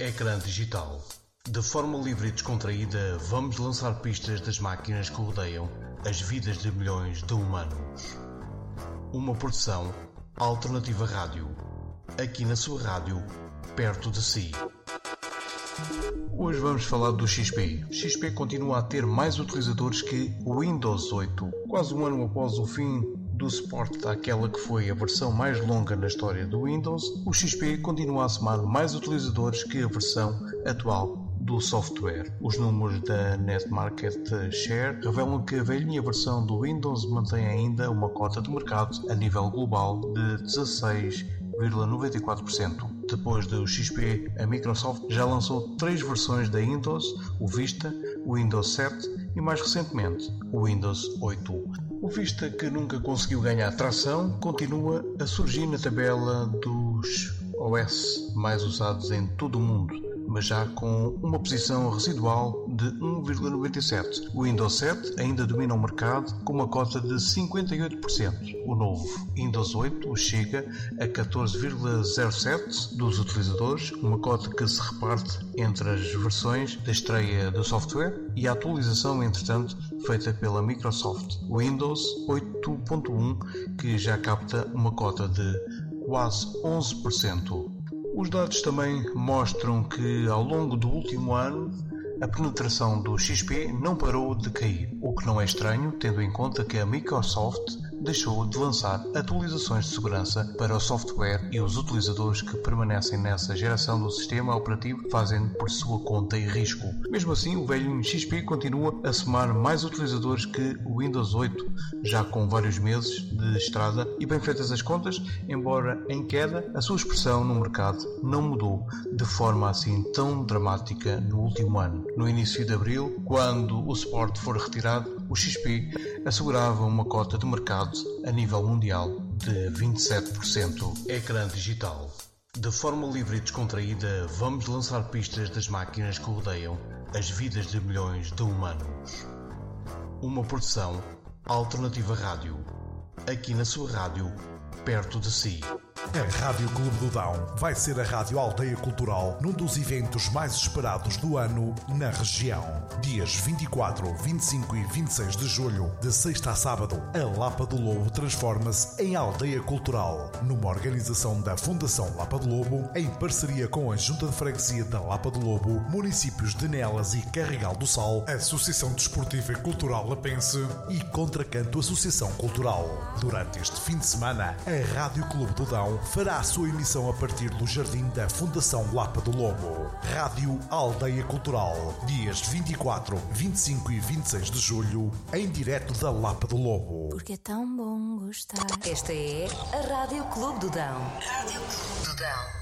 Ecrã digital. De forma livre e descontraída, vamos lançar pistas das máquinas que rodeiam as vidas de milhões de humanos. Uma produção Alternativa Rádio. Aqui na sua rádio, perto de si. Hoje vamos falar do XP. O XP continua a ter mais utilizadores que o Windows 8. Quase um ano após o fim do suporte daquela que foi a versão mais longa na história do Windows, o XP continua a somar mais utilizadores que a versão atual do software. Os números da Net Market Share revelam que a velhinha versão do Windows mantém ainda uma cota de mercado a nível global de 16,94%. Depois do XP, a Microsoft já lançou 3 versões da Windows, o Vista, o Windows 7 e mais recentemente o Windows 8. O Vista, que nunca conseguiu ganhar tração, continua a surgir na tabela dos OS mais usados em todo o mundo, mas já com uma posição residual de 1,97. O Windows 7 ainda domina o mercado com uma cota de 58%. O novo Windows 8 chega a 14,07% dos utilizadores, uma cota que se reparte entre as versões da estreia do software e a atualização, entretanto, feita pela Microsoft. O Windows 8.1, que já capta uma cota de quase 11%. Os dados também mostram que ao longo do último ano a penetração do XP não parou de cair, o que não é estranho tendo em conta que a Microsoft deixou de lançar atualizações de segurança para o software e os utilizadores que permanecem nessa geração do sistema operativo fazem por sua conta e risco. Mesmo assim, o velho XP continua a somar mais utilizadores que o Windows 8, já com vários meses de estrada e bem feitas as contas, embora em queda, a sua expressão no mercado não mudou de forma assim tão dramática no último ano. No início de abril, quando o suporte for retirado, o XP assegurava uma cota de mercado a nível mundial de 27%. Ecrã digital. De forma livre e descontraída, vamos lançar pistas das máquinas que rodeiam as vidas de milhões de humanos. Uma produção Alternativa Rádio. Aqui na sua rádio, perto de si. A Rádio Clube do Dão vai ser a Rádio Aldeia Cultural num dos eventos mais esperados do ano na região. Dias 24, 25 e 26 de julho, de sexta a sábado, a Lapa do Lobo transforma-se em Aldeia Cultural, numa organização da Fundação Lapa do Lobo, em parceria com a Junta de Freguesia da Lapa do Lobo, municípios de Nelas e Carregal do Sal, Associação Desportiva e Cultural Lapense e Contracanto Associação Cultural. Durante este fim de semana, a Rádio Clube do Dão fará a sua emissão a partir do Jardim da Fundação Lapa do Lobo. Rádio Aldeia Cultural, dias 24, 25 e 26 de julho, em direto da Lapa do Lobo. Porque é tão bom gostar. Esta é a Rádio Clube do Dão. Rádio Clube do Dão.